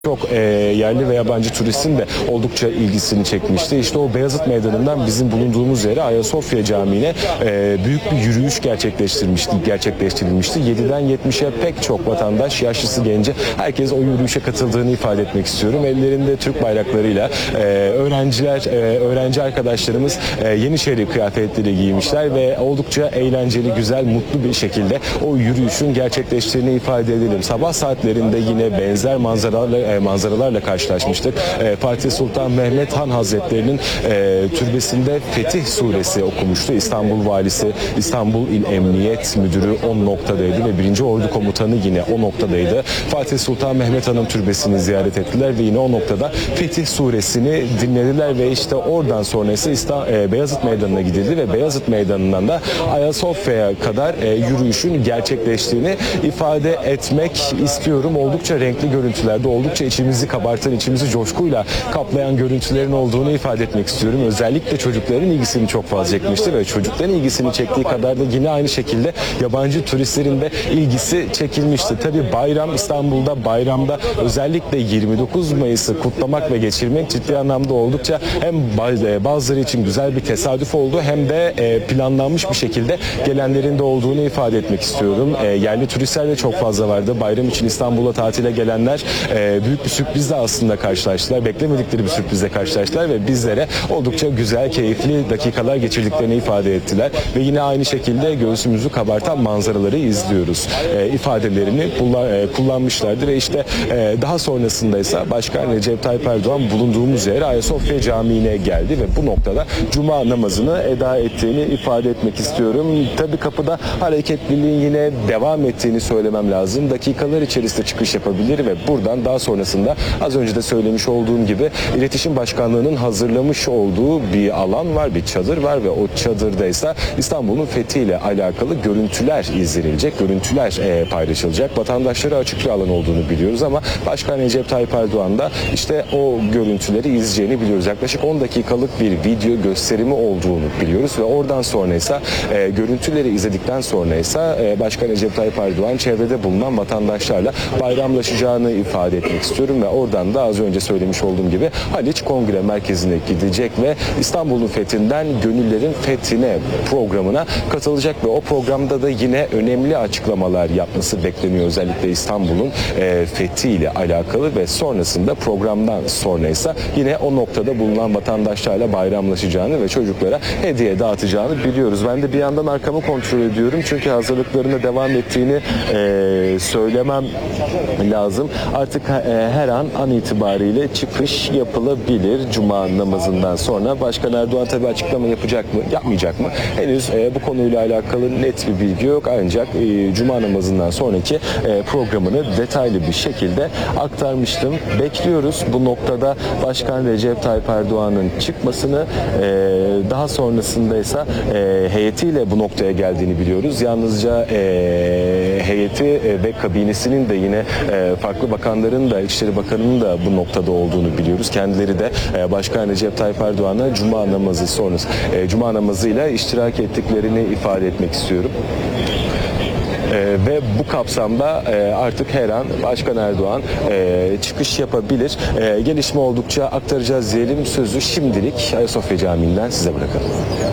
Çok yerli ve yabancı turistin de oldukça ilgisini çekmişti. İşte o Beyazıt Meydanı'ndan bizim bulunduğumuz yere Ayasofya Camii'ne büyük bir yürüyüş gerçekleştirilmişti. 7'den 70'e pek çok vatandaş, yaşlısı genci, herkes o yürüyüşe katıldığını ifade etmek istiyorum. Ellerinde Türk bayraklarıyla öğrenci arkadaşlarımız Yeniçeri kıyafetleri giymişler ve oldukça eğlenceli, güzel, mutlu bir şekilde o yürüyüşün gerçekleştiğini ifade edelim. Sabah saatlerinde yine benzer manzaralarla karşılaşmıştık. Fatih Sultan Mehmet Han Hazretleri'nin türbesinde Fetih Suresi okumuştu. İstanbul Valisi, İstanbul İl Emniyet Müdürü o noktadaydı ve 1. Ordu Komutanı yine o noktadaydı. Fatih Sultan Mehmet Han'ın türbesini ziyaret ettiler ve yine o noktada Fetih Suresini dinlediler ve işte oradan sonrası Beyazıt Meydanı'na gidildi ve Beyazıt Meydanı'ndan da Ayasofya'ya kadar yürüyüşün gerçekleştiğini ifade etmek istiyorum. Oldukça renkli görüntülerde, oldukça içimizi kabartan, içimizi coşkuyla kaplayan görüntülerin olduğunu ifade etmek istiyorum. Özellikle çocukların ilgisini çok fazla çekmişti ve çocukların ilgisini çektiği kadar da yine aynı şekilde yabancı turistlerin de ilgisi çekilmişti. Tabii bayram, İstanbul'da bayramda özellikle 29 Mayıs'ı kutlamak ve geçirmek ciddi anlamda oldukça hem bazıları için güzel bir tesadüf oldu hem de planlanmış bir şekilde gelenlerin de olduğunu ifade etmek istiyorum. Yerli turistler de çok fazla vardı. Bayram için İstanbul'a tatile gelenler büyük bir sürprizle aslında karşılaştılar. Beklemedikleri bir sürprizle karşılaştılar ve bizlere oldukça güzel, keyifli dakikalar geçirdiklerini ifade ettiler. Ve yine aynı şekilde göğsümüzü kabartan manzaraları izliyoruz. İfadelerini kullanmışlardı ve işte daha sonrasında ise Başkan Recep Tayyip Erdoğan bulunduğumuz yere Ayasofya Camii'ne geldi ve bu noktada Cuma namazını eda ettiğini ifade etmek istiyorum. Tabii kapıda hareketliliğin yine devam ettiğini söylemem lazım. Dakikalar içerisinde çıkış yapabilir ve buradan daha sonrasında az önce de söylemiş olduğum gibi İletişim Başkanlığı'nın hazırlamış olduğu bir alan var, bir çadır var ve o çadırda ise İstanbul'un fethiyle alakalı görüntüler izlenilecek, görüntüler paylaşılacak. Vatandaşlara açık bir alan olduğunu biliyoruz ama Başkan Recep Tayyip Erdoğan da işte o görüntüleri izleyeceğini biliyoruz. Yaklaşık 10 dakikalık bir video gösterimi olduğunu biliyoruz ve oradan sonra ise görüntüleri izledikten sonra ise Başkan Recep Tayyip Erdoğan çevrede bulunan vatandaşlarla bayramlaşacağını ifade etmek istiyorum ve oradan da az önce söylemiş olduğum gibi Haliç Kongre Merkezi'ne gidecek ve İstanbul'un fethinden Gönüllerin Fethine programına katılacak ve o programda da yine önemli açıklamalar yapması bekleniyor. Özellikle İstanbul'un fethiyle alakalı ve sonrasında programdan sonra ise yine o noktada bulunan vatandaşlarla bayramlaşacağını ve çocuklara hediye dağıtacağını biliyoruz. Ben de bir yandan arkamı kontrol ediyorum çünkü hazırlıklarına devam ettiğini söylemem lazım. Artık her an itibariyle çıkış yapılabilir Cuma namazından sonra. Başkan Erdoğan tabii açıklama yapacak mı, yapmayacak mı? Henüz bu konuyla alakalı net bir bilgi yok. Ancak Cuma namazından sonraki programını detaylı bir şekilde aktarmıştım. Bekliyoruz bu noktada Başkan Recep Tayyip Erdoğan'ın çıkmasını. Daha sonrasında ise heyetiyle bu noktaya geldiğini biliyoruz. Yalnızca heyeti ve kabinesinin de yine farklı bakanların da, İçişleri Bakanı'nın da bu noktada olduğunu biliyoruz. Kendileri de Başkan Recep Tayyip Erdoğan'a Cuma namazı sonrası, Cuma namazıyla iştirak ettiklerini ifade etmek istiyorum. Ve bu kapsamda artık her an Başkan Erdoğan çıkış yapabilir. Gelişme oldukça aktaracağız diyelim. Sözü şimdilik Ayasofya Camii'nden size bırakalım.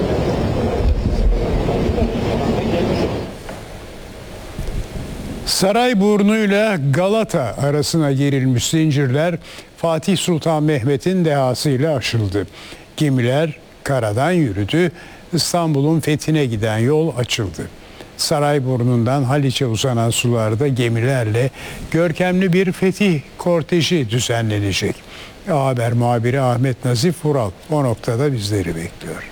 Sarayburnu ile Galata arasına gerilmiş zincirler Fatih Sultan Mehmet'in dehasıyla aşıldı. Gemiler karadan yürüdü, İstanbul'un fethine giden yol açıldı. Sarayburnu'ndan Haliç'e uzanan sularda gemilerle görkemli bir fetih korteji düzenlenecek. Haber muhabiri Ahmet Nazif Vural o noktada bizleri bekliyor.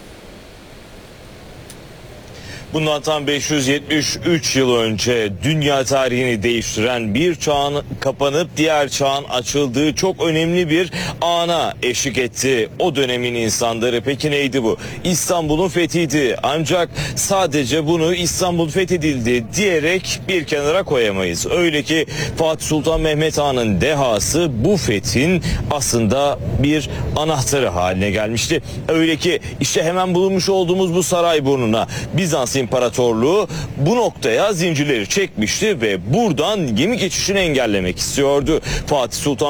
Bundan tam 573 yıl önce dünya tarihini değiştiren bir çağın kapanıp diğer çağın açıldığı çok önemli bir ana eşlik etti. O dönemin insanları. Peki neydi bu? İstanbul'un fethiydi. Ancak sadece bunu İstanbul fethedildi diyerek bir kenara koyamayız. Öyle ki Fatih Sultan Mehmet Han'ın dehası bu fethin aslında bir anahtarı haline gelmişti. Öyle ki işte hemen bulunmuş olduğumuz bu Sarayburnu'na Bizans İmparatorluğu bu noktaya zincirleri çekmişti ve buradan gemi geçişini engellemek istiyordu. Fatih Sultan